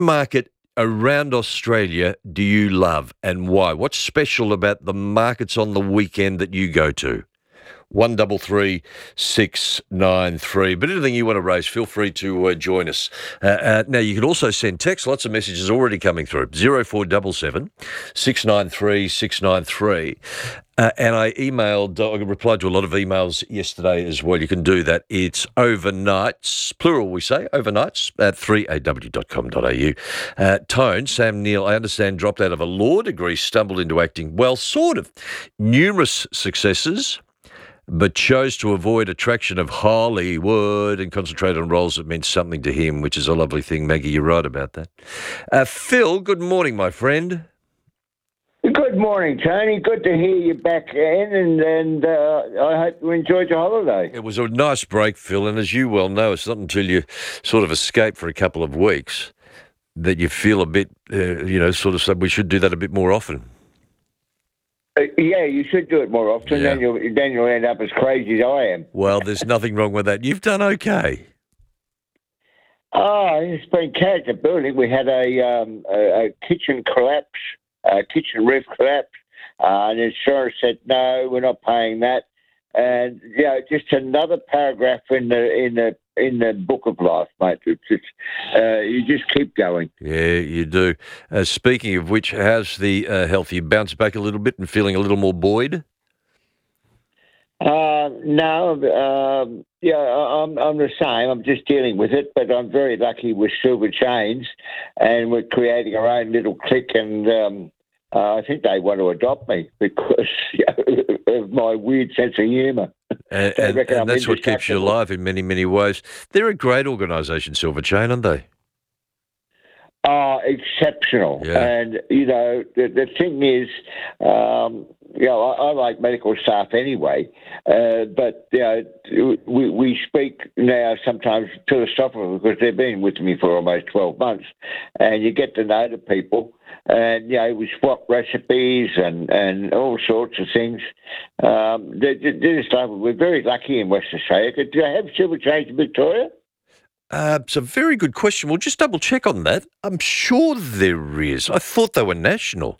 Market around Australia do you love and why? What's special about the markets on the weekend that you go to? 133693. But anything you want to raise, feel free to join us. Now, you can also send text. Lots of messages already coming through. 0477 693 693. And I replied to a lot of emails yesterday as well. You can do that. It's overnights, plural we say, overnights at 3aw.com.au. Tone, Sam Neill, I understand, dropped out of a law degree, stumbled into acting. Well, sort of. Numerous successes, but chose to avoid attraction of Hollywood and concentrate on roles that meant something to him, which is a lovely thing. Maggie, you're right about that. Phil, good morning, my friend. Good morning, Tony. Good to hear you back in, and I hope you enjoyed your holiday. It was a nice break, Phil, and as you well know, it's not until you sort of escape for a couple of weeks that you feel a bit, sort of say we should do that a bit more often. Yeah, you should do it more often. Yeah. Then you'll end up as crazy as I am. Well, there's nothing wrong with that. You've done okay. Oh, it's been character building. We had a kitchen collapse, kitchen roof collapse, and the insurance said no, we're not paying that. And just another paragraph in the book of life, mate. It's just, you just keep going. Yeah, you do. Speaking of which, how's the health? You bounced back a little bit and feeling a little more buoyed? No, I'm the same. I'm just dealing with it, but I'm very lucky with Silver Chains, and we're creating our own little clique, and I think they want to adopt me because of my weird sense of humour. And that's what keeps you alive in many, many ways. They're a great organisation, Silver Chain, aren't they? Exceptional. Yeah. And, the thing is, I like medical staff anyway, but, we speak now sometimes philosophically because they've been with me for almost 12 months, and you get to know the people, and, we swap recipes and all sorts of things. We're very lucky in Western Australia. Do you have Silver Chains in Victoria? It's a very good question. We'll just double check on that. I'm sure there is. I thought they were national.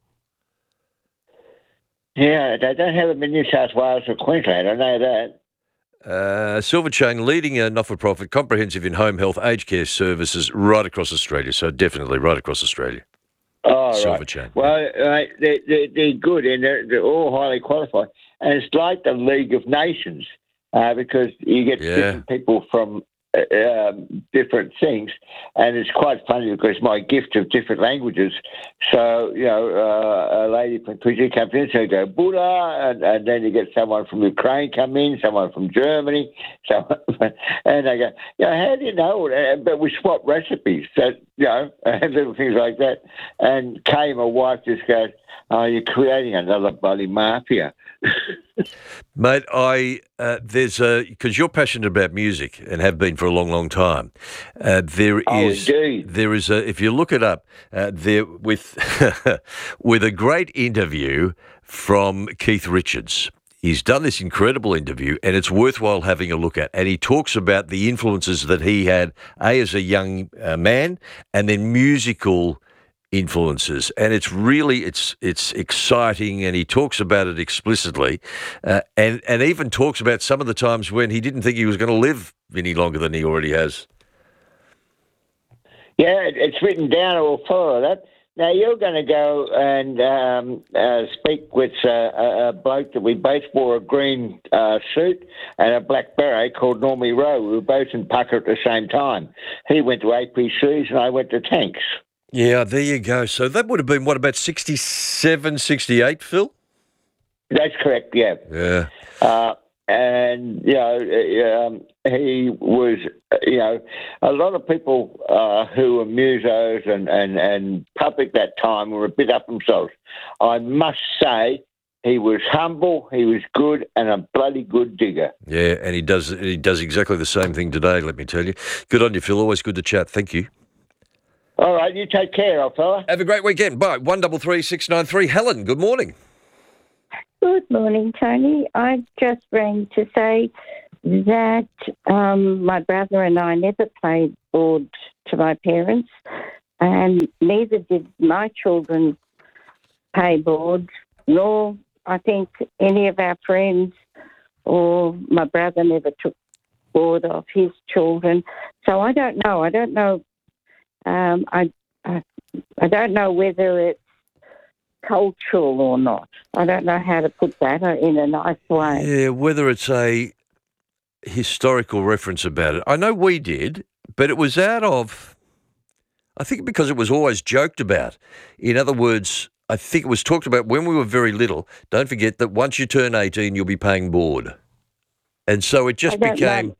Yeah, they don't have them in New South Wales or Queensland. I know that. Silver Chain, leading a not-for-profit, comprehensive in home health, aged care services right across Australia. So definitely right across Australia. Oh, Silver right. Chain. Well, they're good, and they're all highly qualified. And it's like the League of Nations because you get different people from different things, and it's quite funny because my gift of different languages. So a lady from Fiji comes in, so go Buddha, and then you get someone from Ukraine come in, someone from Germany, and they go, how do you know? But we swap recipes, so and little things like that. And Kay, my wife, just goes, "Oh, you're creating another bloody mafia." Mate, because you're passionate about music and have been for a long, long time. Indeed. There is if you look it up, there with with a great interview from Keith Richards. He's done this incredible interview, and it's worthwhile having a look at. And he talks about the influences that he had, as a young man, and then musical influences, and it's exciting, and he talks about it explicitly, and even talks about some of the times when he didn't think he was going to live any longer than he already has. Yeah, it's written down. I will follow that. Now you're going to go and speak with a bloke that we both wore a green suit and a black beret called Normie Rowe. We were both in Pucker at the same time. He went to APCs and I went to Tanks. Yeah, there you go. So that would have been, what, about 67, 68, Phil? That's correct, yeah. Yeah. And, he was, a lot of people who were musos and public that time were a bit up themselves. I must say he was humble, he was good, and a bloody good digger. Yeah, and he does exactly the same thing today, let me tell you. Good on you, Phil. Always good to chat. Thank you. All right, you take care, old fella. Have a great weekend. Bye. 133693. Helen, good morning. Good morning, Tony. I just rang to say that my brother and I never played board to my parents. and neither did my children pay board, nor I think any of our friends or my brother never took board off his children. So I don't know. I don't know whether it's cultural or not. I don't know how to put that in a nice way. Yeah, whether it's a historical reference about it. I know we did, but it was out of, I think because it was always joked about. In other words, I think it was talked about when we were very little. Don't forget that once you turn 18, you'll be paying board. And so it just became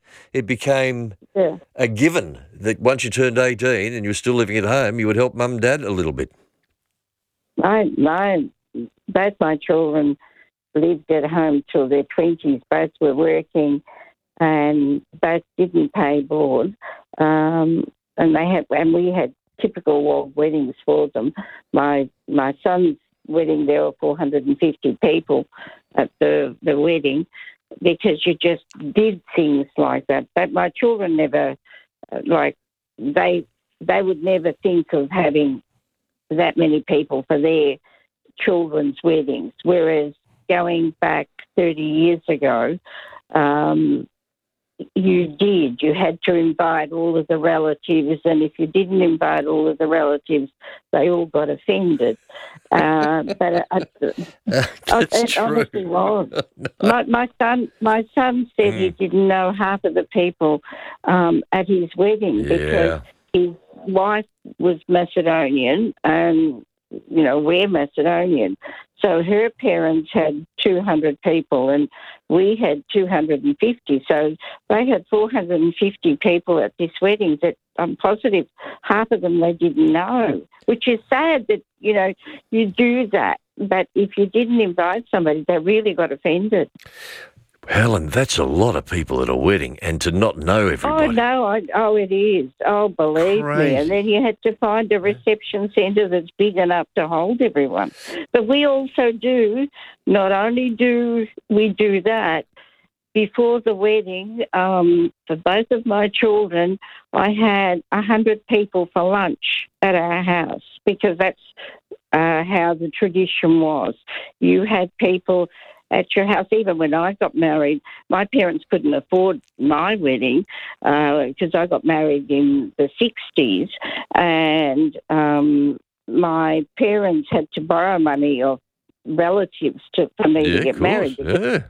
a given that once you turned 18 and you were still living at home, you would help mum and dad a little bit. Both my children lived at home till their 20s. Both were working and both didn't pay board. And we had typical wog weddings for them. My son's wedding, there were 450 people at the wedding, because you just did things like that. But my children never, they would never think of having that many people for their children's weddings. Whereas going back 30 years ago, you had to invite all of the relatives, and if you didn't invite all of the relatives, they all got offended. But it true. honestly was. No. My son said he didn't know half of the people at his wedding because his wife was Macedonian, and we're Macedonian. So her parents had 200 people and we had 250. So they had 450 people at this wedding that I'm positive half of them they didn't know, which is sad that, you do that. But if you didn't invite somebody, they really got offended. Helen, that's a lot of people at a wedding, and to not know everybody. It is. Oh, believe me. And then you had to find a reception centre that's big enough to hold everyone. But we also not only do we do that, before the wedding, for both of my children, I had 100 people for lunch at our house, because that's how the tradition was. You had people at your house. Even when I got married, my parents couldn't afford my wedding because I got married in the 60s, and my parents had to borrow money of relatives for me to get married. Yeah.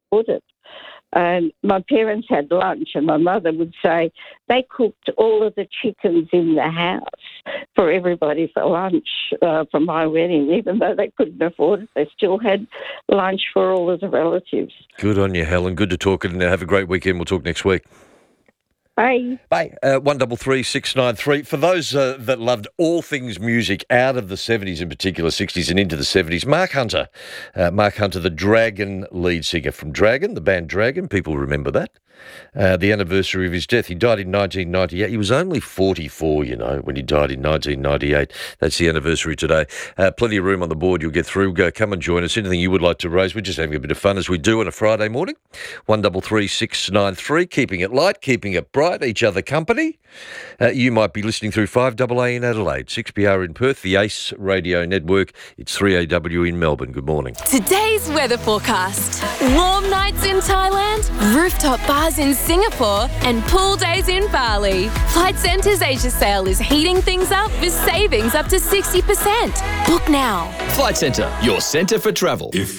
And my parents had lunch, and my mother would say they cooked all of the chickens in the house for everybody for lunch for my wedding. Even though they couldn't afford it, they still had lunch for all of the relatives. Good on you, Helen. Good to talk, and have a great weekend. We'll talk next week. Bye. 133 693. For those that loved all things music out of the 70s, in particular 60s and into the 70s, Mark Hunter, the Dragon lead singer from Dragon, the band Dragon, people remember that. The anniversary of his death. He died in 1998. He was only 44, when he died in 1998. That's the anniversary today. Plenty of room on the board. You'll get through. Come and join us. Anything you would like to raise, we're just having a bit of fun as we do on a Friday morning. 133 693. Keeping it light, keeping it bright, each other company. You might be listening through 5AA in Adelaide, 6PR in Perth, the ACE Radio Network. It's 3AW in Melbourne. Good morning. Today's weather forecast. Warm nights in Thailand, rooftop bars in Singapore, and pool days in Bali. Flight Centre's Asia sale is heating things up with savings up to 60%. Book now. Flight Centre, your centre for travel. If